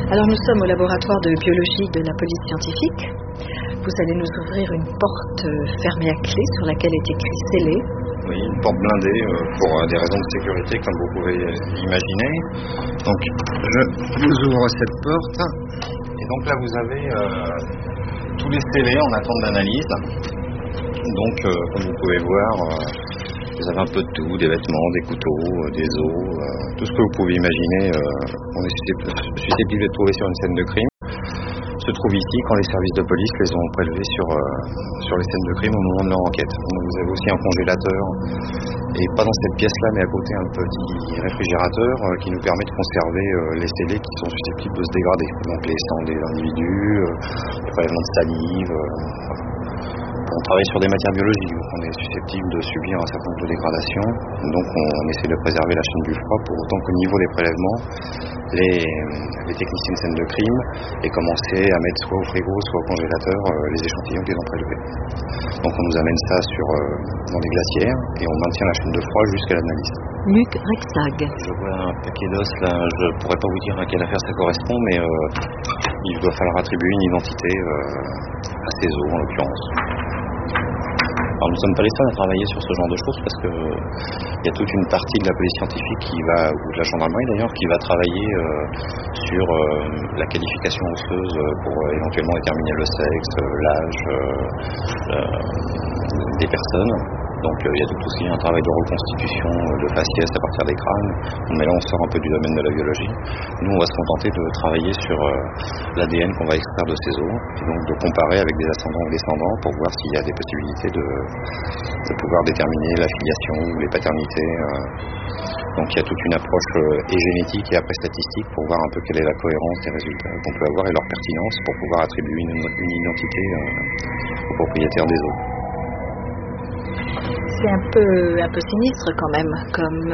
Alors nous sommes au laboratoire de biologie de la police scientifique. Vous allez nous ouvrir une porte fermée à clé sur laquelle est écrit scellé. Oui, une porte blindée pour des raisons de sécurité comme vous pouvez l'imaginer. Donc je vous ouvre cette porte et donc là vous avez tous les scellés en attente d'analyse. Donc comme vous pouvez voir, vous avez un peu de tout, des vêtements, des couteaux, des os, tout ce que vous pouvez imaginer. On est susceptible de trouver sur une scène de crime. Se trouve ici quand les services de police les ont prélevés sur les scènes de crime au moment de leur enquête. Donc vous avez aussi un congélateur, et pas dans cette pièce-là, mais à côté un petit réfrigérateur qui nous permet de conserver les scellés qui sont susceptibles de se dégrader. Donc les sangs des individus, les prélèvements de salive. On travaille sur des matières biologiques, donc on est susceptible de subir un certain nombre de dégradations. Donc on essaie de préserver la chaîne du froid pour autant qu'au niveau des prélèvements, les techniciens de scène de crime aient commencé à mettre soit au frigo, soit au congélateur les échantillons qu'ils ont prélevés. Donc on nous amène ça dans des glacières et on maintient la chaîne de froid jusqu'à l'analyse. Luc Rexag. Je vois un paquet d'os là, je ne pourrais pas vous dire à quelle affaire ça correspond, mais il doit falloir attribuer une identité à ces os en l'occurrence. Alors nous ne sommes pas les seuls à travailler sur ce genre de choses parce que il y a toute une partie de la police scientifique ou de la gendarmerie d'ailleurs, qui va travailler sur la qualification osseuse pour éventuellement déterminer le sexe, l'âge des personnes. Donc il y a tout aussi un travail de reconstitution de faciès à partir des crânes, mais là on sort un peu du domaine de la biologie. Nous on va se contenter de travailler sur l'ADN qu'on va extraire de ces os, et donc de comparer avec des ascendants ou descendants pour voir s'il y a des possibilités de pouvoir déterminer la filiation ou les paternités. Donc il y a toute une approche et génétique et après statistique pour voir un peu quelle est la cohérence des résultats qu'on peut avoir et leur pertinence pour pouvoir attribuer une identité aux propriétaires des os. C'est un peu sinistre quand même, comme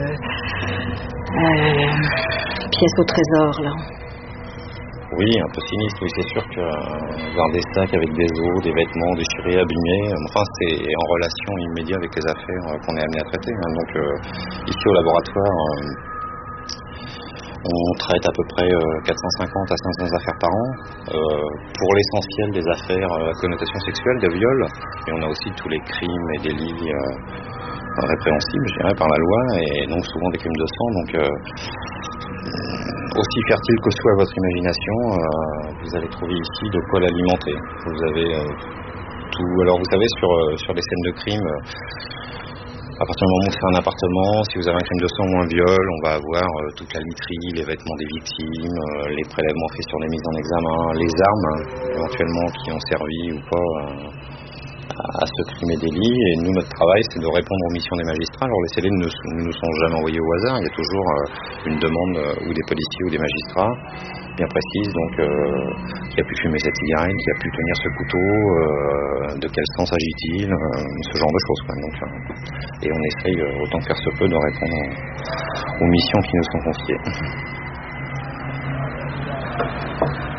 pièce au trésor là. Oui, un peu sinistre, oui, c'est sûr que voir des sacs avec des os, des vêtements déchirés, abîmés, enfin c'est en relation immédiate avec les affaires qu'on est amené à traiter. Donc ici au laboratoire, on traite à peu près 450 à 500 affaires par an, pour l'essentiel des affaires à connotation sexuelle, de viol, et on a aussi tous les crimes et délits répréhensibles, je dirais, par la loi, et donc souvent des crimes de sang. Donc aussi fertile que soit votre imagination, vous allez trouver ici de quoi l'alimenter. Vous avez tout. Alors vous savez, sur les scènes de crime, à partir du moment où c'est un appartement, si vous avez un crime de sang ou un viol, on va avoir toute la literie, les vêtements des victimes, les prélèvements faits sur les mises en examen, les armes éventuellement qui ont servi ou pas à ce crime et délit. Et nous, notre travail, c'est de répondre aux missions des magistrats. Alors les scellés ne nous sont jamais envoyés au hasard, il y a toujours une demande ou des policiers ou des magistrats bien précise, donc qui a pu fumer cette cigarette, qui a pu tenir ce couteau, de quel sang s'agit-il, ce genre de choses, quoi. Donc, et on essaye autant que faire se peut de répondre aux missions qui nous sont confiées.